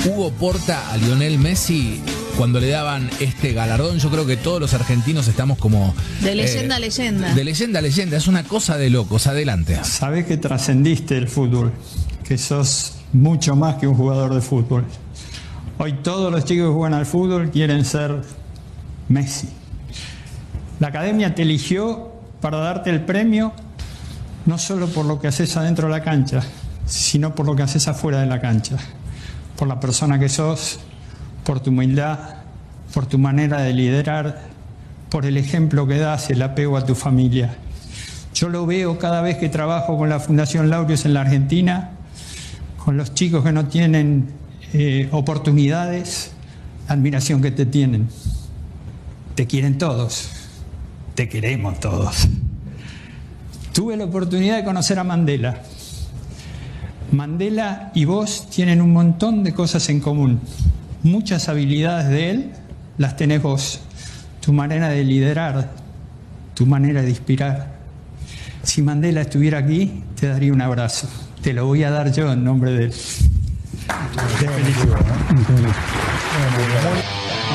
Hugo Porta a Lionel Messi, cuando le daban este galardón, yo creo que todos los argentinos estamos como... De leyenda a leyenda. De leyenda a leyenda, es una cosa de locos. Adelante. Sabés que trascendiste el fútbol, que sos mucho más que un jugador de fútbol. Hoy todos los chicos que juegan al fútbol quieren ser Messi. La academia te eligió para darte el premio no solo por lo que haces adentro de la cancha, sino por lo que haces afuera de la cancha. Por la persona que sos, por tu humildad, por tu manera de liderar, por el ejemplo que das, el apego a tu familia. Yo lo veo cada vez que trabajo con la Fundación Laureus en la Argentina, con los chicos que no tienen oportunidades, la admiración que te tienen. Te quieren todos, te queremos todos. Tuve la oportunidad de conocer a Mandela. Mandela y vos tienen un montón de cosas en común. Muchas habilidades de él las tenés vos. Tu manera de liderar, tu manera de inspirar. Si Mandela estuviera aquí, te daría un abrazo. Te lo voy a dar yo en nombre de él. Te felicito.